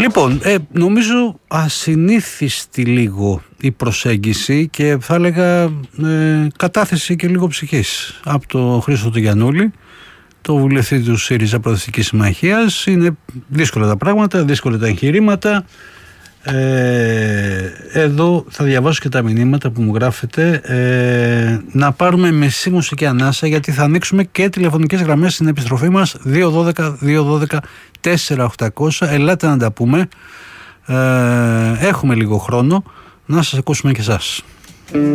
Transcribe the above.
Λοιπόν, νομίζω ασυνήθιστη λίγο η προσέγγιση και θα έλεγα κατάθεση και λίγο ψυχής από το Χρήστο του Γιαννούλη, το βουλευτή του ΣΥΡΙΖΑ Προοδευτικής Συμμαχίας. Είναι δύσκολα τα πράγματα, δύσκολα τα εγχειρήματα. Εδώ θα διαβάσω και τα μηνύματα που μου γράφετε. Να πάρουμε μισή μουσική ανάσα, γιατί θα ανοίξουμε και τηλεφωνικές γραμμές στην επιστροφή μας. 212-212-4800. Ελάτε να τα πούμε. Έχουμε λίγο χρόνο να σας ακούσουμε και εσάς.